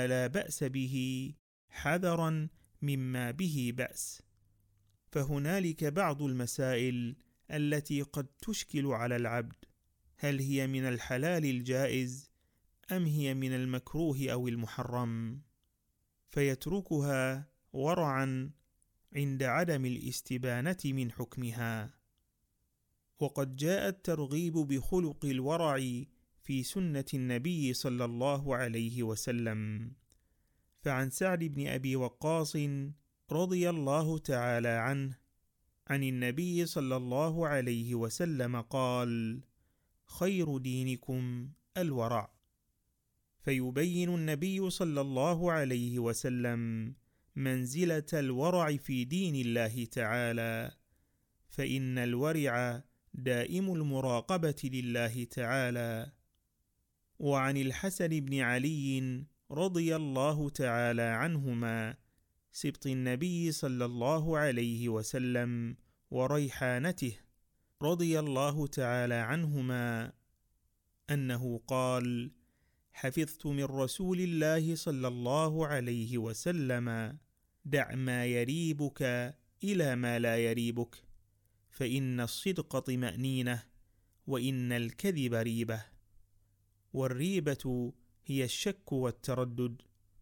ما لا بأس به حذرا مما به بأس. فهنالك بعض المسائل التي قد تشكل على العبد، هل هي من الحلال الجائز أم هي من المكروه أو المحرم، فيتركها ورعا عند عدم الاستبانة من حكمها. وقد جاء الترغيب بخلق الورع في سنة النبي صلى الله عليه وسلم، فعن سعد بن أبي وقاص رضي الله تعالى عنه عن النبي صلى الله عليه وسلم قال: خير دينكم الورع. فيبين النبي صلى الله عليه وسلم منزلة الورع في دين الله تعالى، فإن الورع دائم المراقبة لله تعالى. وعن الحسن بن علي رضي الله تعالى عنهما سبط النبي صلى الله عليه وسلم وريحانته رضي الله تعالى عنهما أنه قال: حفظت من رسول الله صلى الله عليه وسلم: دع ما يريبك إلى ما لا يريبك، فإن الصدق طمأنينة وإن الكذب ريبة. والريبة هي الشك والتردد،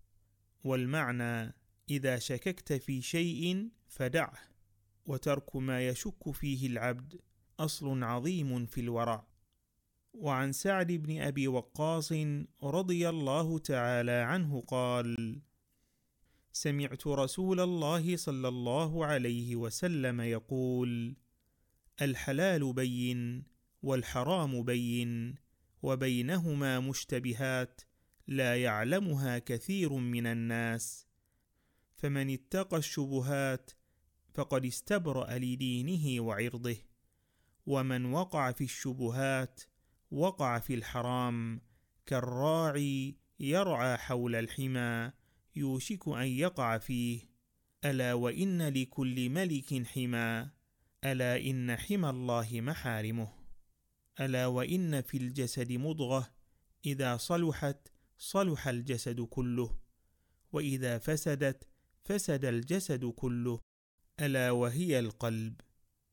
والمعنى إذا شككت في شيء فدعه. وترك ما يشك فيه العبد أصل عظيم في الورع. وعن سعد بن أبي وقاص رضي الله تعالى عنه قال: سمعت رسول الله صلى الله عليه وسلم يقول: الحلال بين والحرام بين وبينهما مشتبهات لا يعلمها كثير من الناس، فمن اتقى الشبهات فقد استبرأ لدينه وعرضه، ومن وقع في الشبهات وقع في الحرام، كالراعي يرعى حول الحمى يوشك أن يقع فيه. ألا وإن لكل ملك حمى، ألا إن حمى الله محارمه. ألا وإن في الجسد مضغة إذا صلحت صلح الجسد كله، وإذا فسدت فسد الجسد كله، ألا وهي القلب.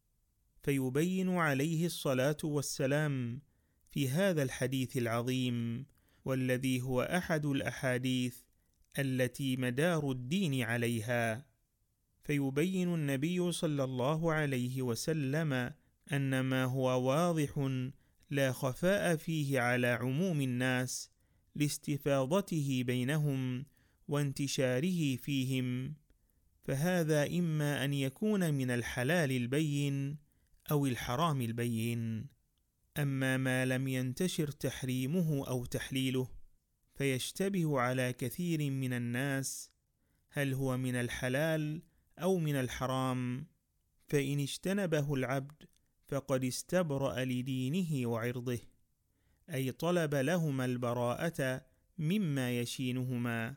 فيبين عليه الصلاة والسلام في هذا الحديث العظيم، والذي هو أحد الأحاديث التي مدار الدين عليها، فيبين النبي صلى الله عليه وسلم أن ما هو واضح لا خفاء فيه على عموم الناس لاستفاضته بينهم وانتشاره فيهم، فهذا إما أن يكون من الحلال البين أو الحرام البين. أما ما لم ينتشر تحريمه أو تحليله فيشتبه على كثير من الناس هل هو من الحلال أو من الحرام، فإن اجتنبه العبد فقد استبرأ لدينه وعرضه، أي طلب لهما البراءة مما يشينهما.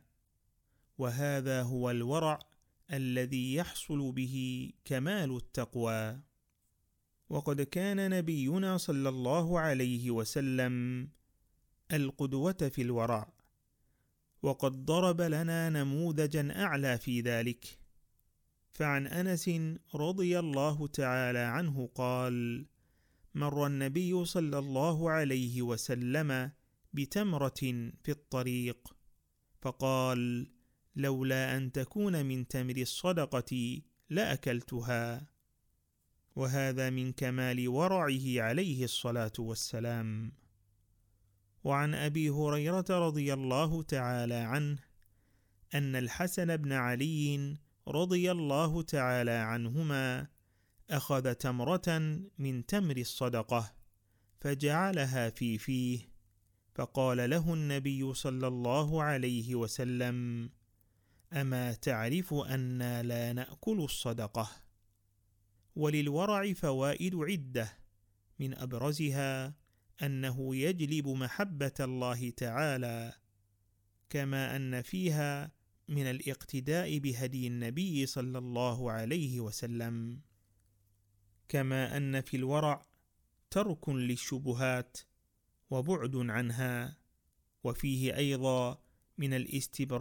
وهذا هو الورع الذي يحصل به كمال التقوى. وقد كان نبينا صلى الله عليه وسلم القدوة في الورع، وقد ضرب لنا نموذجا أعلى في ذلك. فعن أنس رضي الله تعالى عنه قال: مر النبي صلى الله عليه وسلم بتمرة في الطريق، فقال: لولا أن تكون من تمر الصدقة لأكلتها. وهذا من كمال ورعه عليه الصلاة والسلام. وعن أبي هريرة رضي الله تعالى عنه أن الحسن بن علي رضي الله تعالى عنهما أخذ تمرة من تمر الصدقة فجعلها في فيه، فقال له النبي صلى الله عليه وسلم: أما تعرف أنا لا نأكل الصدقة؟ وللورع فوائد عدة، من أبرزها أنه يجلب محبة الله تعالى، كما أن فيها من الاقتداء بهدي النبي صلى الله عليه وسلم، كما أن في الورع ترك للشبهات وبعد عنها، وفيه أيضا من الاستبراء